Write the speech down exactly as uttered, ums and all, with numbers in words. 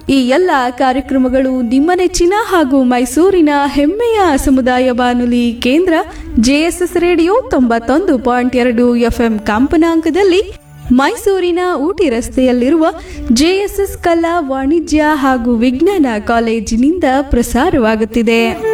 ಈ ಎಲ್ಲ ಕಾರ್ಯಕ್ರಮಗಳು ನಿಮ್ಮ ನೆಚ್ಚಿನ ಹಾಗೂ ಮೈಸೂರಿನ ಹೆಮ್ಮೆಯ ಸಮುದಾಯ ಬಾನುಲಿ ಕೇಂದ್ರ ಜೆಎಸ್ಎಸ್ ರೇಡಿಯೋ ತೊಂಬತ್ತೊಂದು ಪಾಯಿಂಟ್ ಎರಡು ಎಫ್ಎಂ ಕಂಪನಾಂಕದಲ್ಲಿ ಮೈಸೂರಿನ ಊಟಿ ರಸ್ತೆಯಲ್ಲಿರುವ ಜೆಎಸ್ಎಸ್ ಕಲಾ ವಾಣಿಜ್ಯ ಹಾಗೂ ವಿಜ್ಞಾನ ಕಾಲೇಜಿನಿಂದ ಪ್ರಸಾರವಾಗುತ್ತಿದೆ.